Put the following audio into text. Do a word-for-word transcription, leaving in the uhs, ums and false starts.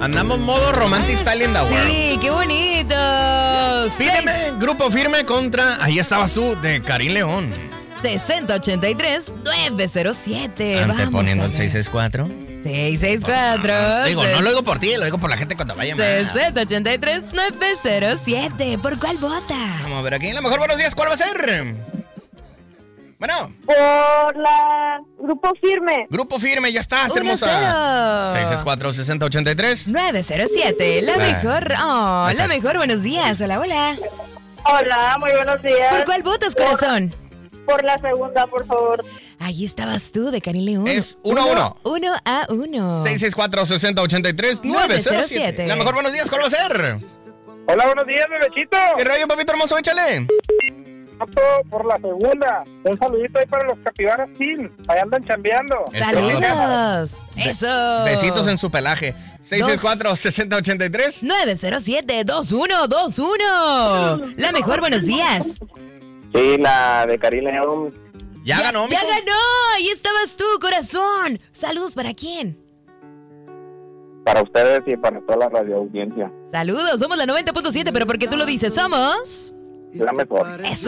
Andamos modo romantic style in the world. Sí, qué bonito. Pídeme, Grupo Firme contra Ahí estabas tú, de Karim León. sesenta ochenta y tres nueve cero siete. Anteponiendo el seis seis cuatro. seis seis cuatro. Digo, no lo digo por ti, lo digo por la gente cuando vaya más. sesenta ochenta y tres nueve cero siete. ¿Por cuál vota? Vamos a ver aquí. La mejor buenos días, ¿cuál va a ser? Bueno. Por la Grupo Firme. Grupo Firme, ya estás, uno hermosa. cero. seis seis cuatro sesenta ochenta y tres nueve cero siete. La Ah. mejor. Oh, la mejor. Buenos días. Hola, hola. Hola, muy buenos días. ¿Por cuál votas, corazón? Por la segunda, por favor. Ahí estabas tú, de Karim León. Es uno a uno. Uno a uno. seis seis cuatro sesenta ochenta y tres nueve cero siete. La mejor buenos días, ¿cuál va a ser? Hola, buenos días, bebecito. ¿Qué rayo, papito hermoso? Échale. Por la segunda. Un saludito ahí para los capibaras Team. Ahí andan chambeando. Saludos. Eso. Besitos en su pelaje. seis seis cuatro sesenta ochenta y tres nueve cero siete dos uno dos uno. La mejor, buenos días. Sí, la de Karim León. Ya ganó, Ya mijo. ganó. Ahí estabas tú, corazón. Saludos, ¿para quién? Para ustedes y para toda la radio audiencia. Saludos, somos la noventa punto siete, pero porque tú lo dices, somos... La mejor. Eso.